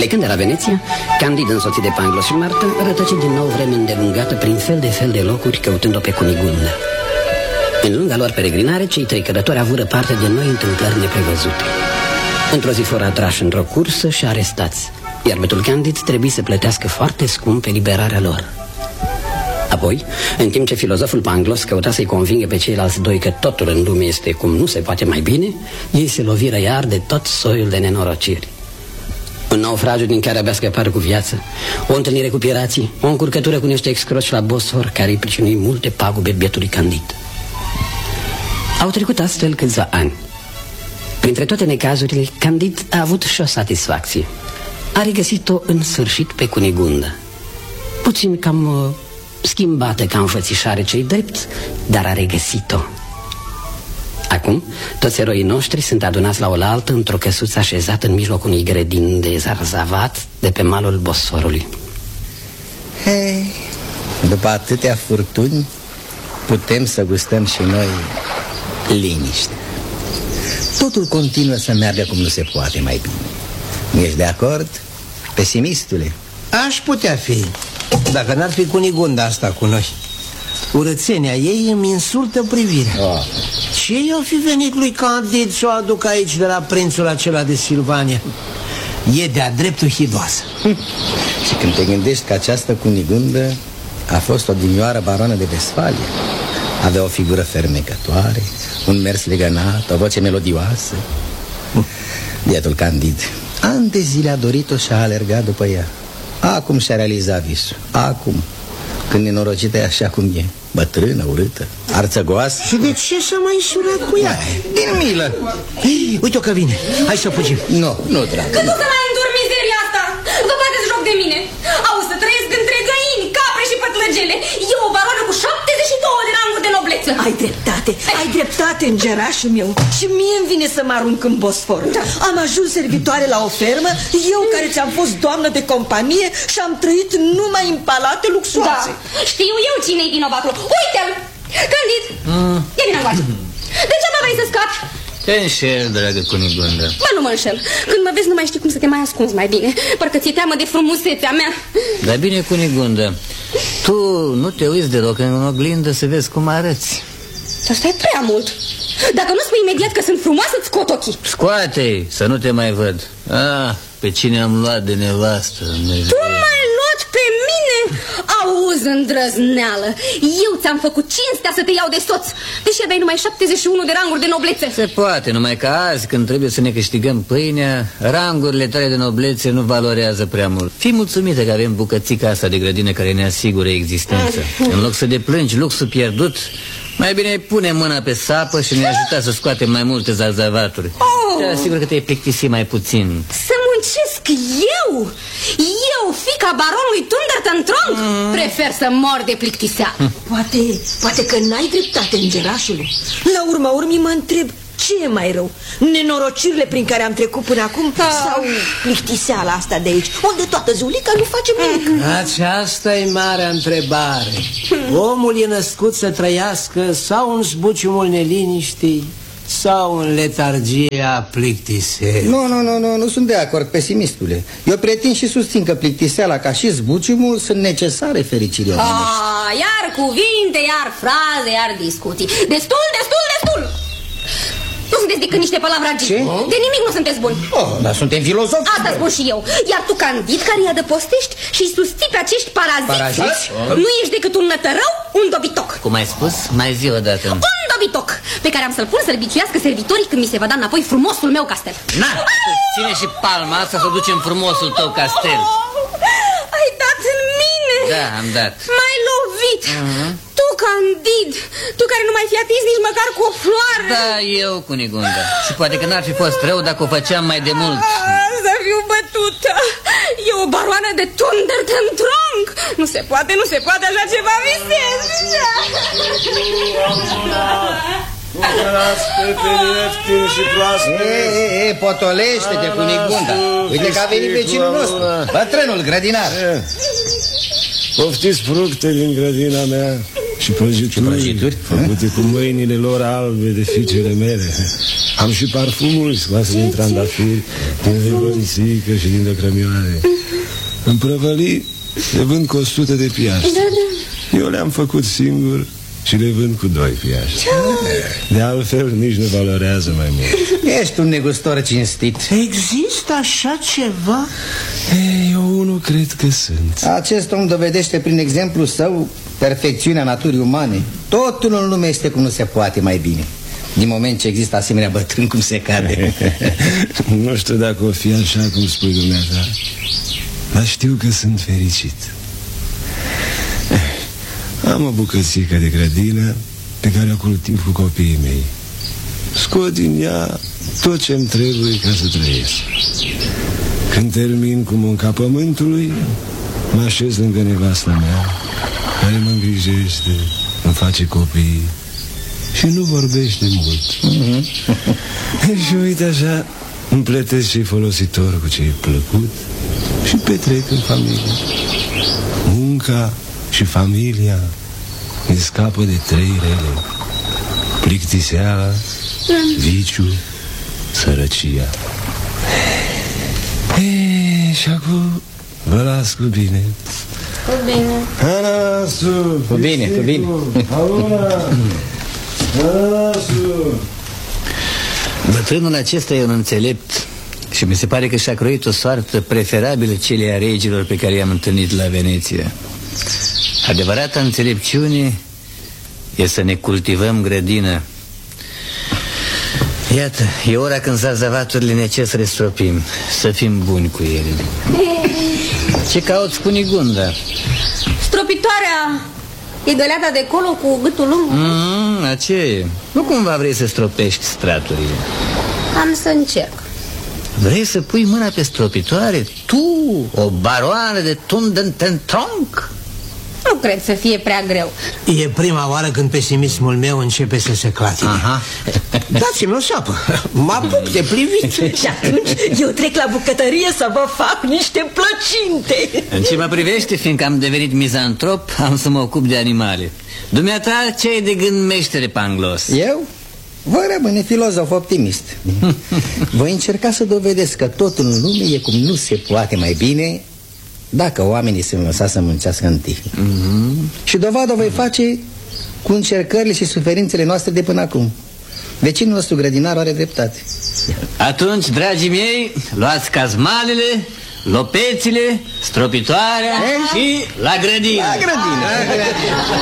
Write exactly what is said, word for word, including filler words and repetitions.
Plecând de la Veneția, Candid, însoțit de Pangloss și Marta, rătăce din nou vreme îndelungată prin fel de fel de locuri, căutând-o pe Cunigunda. În lunga lor peregrinare, cei trei călători avură parte de noi întâmplări neprevăzute. Într-o zi fură atrași într-o cursă și arestați, iar betul Candid trebuie să plătească foarte scump eliberarea lor. Apoi, în timp ce filozoful Pangloss căuta să-i convingă pe ceilalți doi că totul în lume este cum nu se poate mai bine, ei se loviră iar de tot soiul de nenorociri. Un naufragiu din care abia scăpară cu viață, o întâlnire cu pirații, o încurcătură cu niște excroci la Bosfor care îi pricinui multe pagube bietului Candid. Au trecut astfel câțiva ani. Printre toate necazurile, Candid a avut și o satisfacție. A regăsit-o în sfârșit pe Cunigunda. Puțin cam uh, schimbată ca înfățișare, cei drept, dar a regăsit-o. Acum, toți eroii noștri sunt adunați la oaltă într-o căsuță așezată în mijlocul unui grădin de zarzavat de pe malul Bosforului. Hei, după atâtea furtuni, putem să gustăm și noi liniște. Totul continuă să meargă cum nu se poate mai bine. Nu ești de acord, pesimistule? Aș putea fi, dacă n-ar fi Cunigunda asta cu noi. Urățenia ei îmi insultă privirea. oh. Ce i-o fi venit lui Candid să o aduc aici de la prințul acela de Silvania? E de-a dreptul hidoasă. hm. Și când te gândești că această Cunigundă a fost o dinioară baronă de Vestfalia, avea o figură fermecătoare, un mers legănat, o voce melodioasă. Bietul Candid ani de zile a dorit-o și a alergat după ea. Acum și-a realizat visul. Acum, când nenorocită e așa cum e, bătrână, urâtă, arțăgoasă. Și de ce s-a mai însurat cu ea? Din milă. Uite-o că vine, hai să fugim. Nu, nu, dragă. Când o să mai îndur mizeria asta? Vă bateți joc de mine. Au să trăiesc între găini, capre și pătlăgele. Eu o baroană cu șaptezeci și două de ranguri de nobleță. Ai dreptate, ai dreptate, îngerașul meu. Și mie îmi vine să mă arunc în Bosfor. da. Am ajuns servitoare la o fermă, eu care ți-am fost doamnă de companie și am trăit numai în palate luxoase. Da, știu eu cine-i vinovatul. Uite-l, Candid, mm. ia vină încoace. Degeaba vrei să scapi. Te înșel, dragă Cunigundă. Ba, nu mă înșel. Când mă vezi nu mai știi cum să te mai ascunzi mai bine. Parcă ți-e teamă de frumusețea mea. Dar bine, Cunigundă, tu nu te uiți deloc în oglindă să vezi cum arăți. Asta e prea mult. Dacă nu spui imediat că sunt frumoasă, îți scot ochii. Scoate-i, să nu te mai văd. Ah, pe cine am luat de nevastă. Tu m-ai luat pe mine? Auzi, îndrăzneală, eu ți-am făcut cinstea să te iau de soț, deși aveai numai șaptezeci și unu de ranguri de noblețe. Se poate, numai că azi, când trebuie să ne câștigăm pâinea, rangurile tale de noblețe nu valorează prea mult. Fii mulțumită că avem bucățica asta de grădină care ne asigură existența. În loc să deplângi luxul pierdut, mai bine pune mâna pe sapă și ne ajuta să scoatem mai multe zarzavaturi. oh. Te asigur că te-ai plictisit mai puțin. Să muncesc eu? Eu, fiica baronului Thundertentronckh? mm. Prefer să mor de plictiseală. hm. Poate, poate că n-ai dreptate, îngerașule. La urma urmii mă întreb, ce e mai rău? Nenorocirile prin care am trecut până acum ah. sau plictiseala asta de aici, unde toată zulica nu face nimic? Aceasta e marea întrebare. Omul e născut să trăiască sau în zbuciumul neliniștii sau în letargia plictiselii. Nu, nu, nu, nu, nu sunt de acord, pesimistule. Eu pretind și susțin că plictiseala ca și zbuciumul sunt necesare fericirii omenești. Ah, iar cuvinte, iar fraze, iar discuții. Destul, destul, destul! Nu sunteți decât niște palavragi. Ce? De nimic nu sunteți buni. Oh, dar suntem filozofi. Asta spun și eu. Iar tu, Candid, care îi adăpostești și îi susții pe acești paraziți, Paraziți? nu ești decât un nătărău, un dobitoc. Cum ai spus? Mai zi o dată. Un dobitoc pe care am să-l pun să-l biciuiască servitorii când mi se va da înapoi frumosul meu castel. Na, ține și palma asta să ducem frumosul tău castel. Oh, ai dat în mine. Da, am dat. M-ai lovit. uh-huh. Tu, Candid, tu care nu mai fi atins nici măcar cu o floare. Da, eu, Cunigunda. Și poate că n-ar fi fost rău dacă o făceam mai de mult. Să fiu bătută. E o baroană de Thundertentronckh. Nu se poate, nu se poate așa ceva, visez. E, e, e, potolește-te, Cunigunda. Uite că a venit vecinul nostru, bătrânul grădinar. Poftiți fructe din grădina mea și prăjituri, prăjituri? făcute cu mâinile lor albe de fiicele mele. Am și parfumuri scoase din trandafiri, din revănțică și din dăcrămioare. În prăvălii le vând cu o sută de piaștri. Da, da. Eu le-am făcut singur și le vând cu doi piaștri. De altfel nici nu valorează mai mult. Ești un negustor cinstit. Există așa ceva? Ei, eu unul cred că sunt. Acest om dovedește prin exemplu său perfecțiunea naturii umane. Totul în lume este cum nu se poate mai bine. Din moment ce există asemenea bătrân cum se cade. Nu știu dacă o fi așa cum spui dumneata, dar știu că sunt fericit. Am o bucățică de grădină pe care o cultiv cu copiii mei. Scot din ea tot ce-mi trebuie ca să trăiesc. Când termin cu munca pământului, mă așez lângă nevasta mea, care mă îngrijește, îmi face copii și nu vorbește mult. Mm-hmm. Și uite așa, îmi plătesc ce-i folositor cu ce-i plăcut și petrec în familie. Munca și familia ne scapă de trei rele: plictiseala, viciu, sărăcia. E, și acum vă las cu bine. Cu bine. Ananasul, Cu bine, cu bine. Ananasul. Bătrânul acesta e un înțelept și mi se pare că și-a croit o soartă preferabilă celei a regilor pe care i-am întâlnit la Veneția. Adevărata înțelepciune e să ne cultivăm grădină. Iată, e ora când zarzavaturile necesar să le stropim, să fim buni cu ele. Ce cauți cu Nigunda? Stropitoarea e găleata de colo cu gâtul lung. Mm, aceea e. Nu cumva vrei să stropești straturile? Am să încerc. Vrei să pui mâna pe stropitoare? Tu, o baroană de Tundententronc? Nu cred să fie prea greu. E prima oară când pesimismul meu începe să se clatine. Aha. Dați-mi o sapă. Mă apuc de privit. Și atunci eu trec la bucătărie să vă fac niște plăcinte. În ce mă privește, fiindcă am devenit mizantrop, am să mă ocup de animale. Dumneata, ce ai de gând, meștere Pangloss? Eu? Voi rămâne filozof optimist. Voi încerca să dovedesc că totul în lume e cum nu se poate mai bine dacă oamenii se lăsa să muncească în tihnă. Mm-hmm. Și dovadă voi face cu încercările și suferințele noastre de până acum. Vecinul nostru grădinar are dreptate. Atunci, dragii mei, luați cazmalele, lopețile, stropitoarea și la grădină. La grădină.